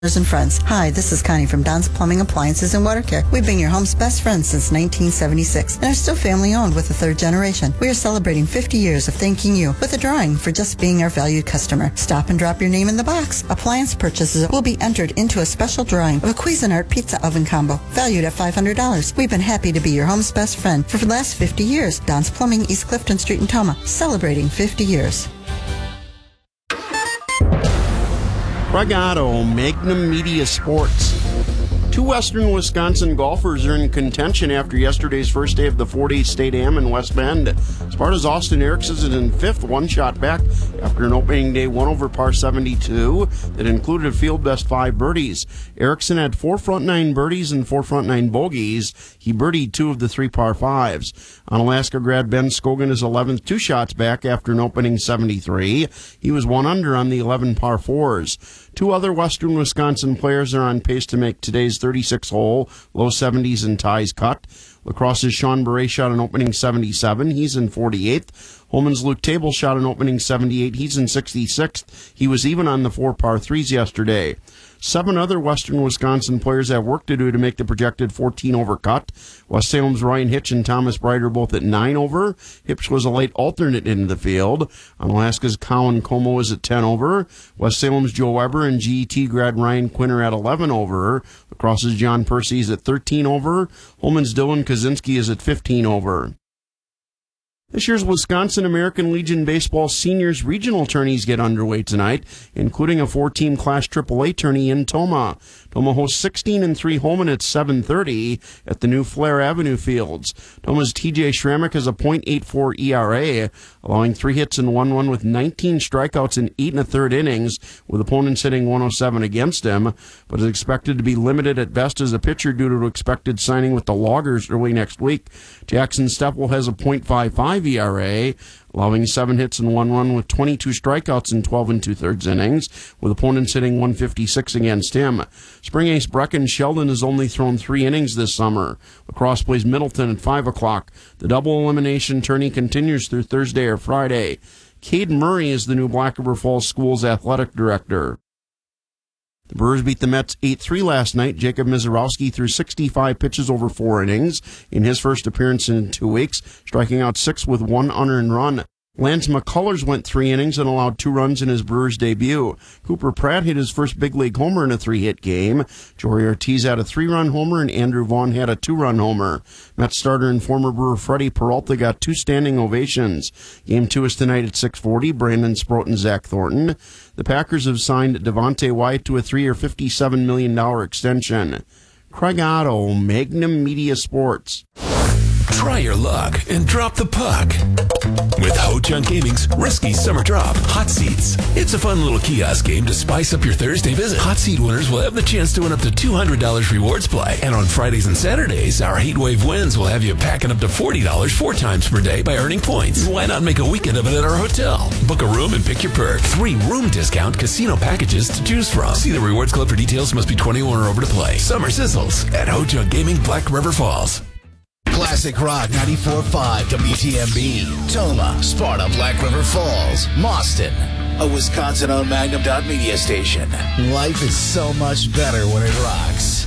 And friends. Hi, this is Connie from Don's Plumbing Appliances and Water Care. We've been your home's best friends since 1976 and are still family owned with the third generation. We are celebrating 50 years of thanking you with a drawing for just being our valued customer. Stop and drop your name in the box. Appliance purchases will be entered into a special drawing of a Cuisinart pizza oven combo valued at $500. We've been happy to be your home's best friend for the last 50 years. Don's Plumbing, East Clifton Street in Toma, celebrating 50 years. Craig Otto, Magnum Media Sports. Two Western Wisconsin golfers are in contention after yesterday's first day of the 4-day State Am in West Bend. Sparta's Austin Erickson is in fifth, one shot back after an opening day 1 over par 72 that included a field best 5 birdies. Erickson had 4 front 9 birdies and 4 front 9 bogeys. He birdied 2 of the 3 par 5s. On Alaska grad Ben Scogan is 11th, 2 shots back after an opening 73. He was 1 under on the 11 par 4s. 2 other Western Wisconsin players are on pace to make today's 36-hole, low 70s and ties cut. Lacrosse's Sean Beret shot an opening 77. He's in 48th. Holman's Luke Table shot an opening 78. He's in 66th. He was even on the 4 par 3s yesterday. 7 other Western Wisconsin players have work to do to make the projected 14 over cut. West Salem's Ryan Hitch and Thomas Bright are both at 9 over. Hitch was a late alternate into the field. On Alaska's Colin Como is at 10 over. West Salem's Joe Weber and GET grad Ryan Quinn are at 11 over. Lacrosse's John Percy is at 13 over. Holman's Dylan Kaczynski is at 15 over. This year's Wisconsin American Legion Baseball Seniors Regional Tourneys get underway tonight, including a 4-team Class AAA tourney in Toma. Toma hosts 16-3 Holman at 7:30 at the new Flair Avenue Fields. Toma's TJ Schrammick has a .84 ERA, allowing 3 hits and 1 run with 19 strikeouts in 8 1/3 innings, with opponents hitting 107 against him, but is expected to be limited at best as a pitcher due to expected signing with the Loggers early next week. Jackson Stepwell has a .55 ERA, allowing 7 hits and 1 run with 22 strikeouts in 12 2/3 innings, with opponents hitting 156 against him. Spring ace Brecken Sheldon has only thrown 3 innings this summer. Lacrosse plays Middleton at 5 o'clock. The double elimination tourney continues through Thursday or Friday. Cade Murray is the new Black River Falls School's athletic director. The Brewers beat the Mets 8-3 last night. Jacob Mizorowski threw 65 pitches over 4 innings in his first appearance in 2 weeks, striking out 6 with 1 unearned run. Lance McCullers went 3 innings and allowed 2 runs in his Brewers debut. Cooper Pratt hit his first big league homer in a 3-hit game. Jory Ortiz had a 3-run homer and Andrew Vaughn had a 2-run homer. Mets starter and former Brewer Freddie Peralta got 2 standing ovations. Game 2 is tonight at 6:40. Brandon Sproat and Zach Thornton. The Packers have signed Devontae Wyatt to a 3-year, $57 million extension. Craig Otto, Magnum Media Sports. Try your luck and drop the puck with Ho-Chunk Gaming's Risky Summer Drop Hot Seats. It's a fun little kiosk game to spice up your Thursday visit. Hot Seat winners will have the chance to win up to $200 rewards play. And on Fridays and Saturdays, our Heat Wave wins will have you packing up to $40 4 times per day by earning points. Why not make a weekend of it at our hotel? Book a room and pick your perk. 3 room discount casino packages to choose from. See the Rewards Club for details. Must be 21 or over to play. Summer sizzles at Ho-Chunk Gaming, Black River Falls. Classic Rock 94.5 WTMB, Toma, Sparta, Black River Falls, Mauston, a Wisconsin-owned Magnum Media station. Life is so much better when it rocks.